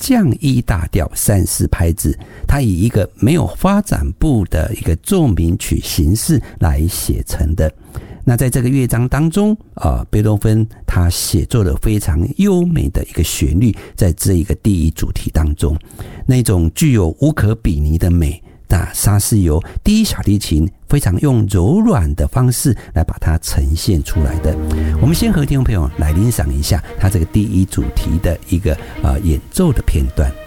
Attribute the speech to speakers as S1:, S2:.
S1: 降E大调3/4拍子，它以一个没有发展部的一个奏鸣曲形式来写成的。那在这个乐章当中贝多芬他写作了非常优美的一个旋律，在这一个第一主题当中，那种具有无可比拟的美，那它是由第一小提琴非常用柔软的方式来把它呈现出来的。我们先和听众朋友来欣赏一下它这个第一主题的一个演奏的片段。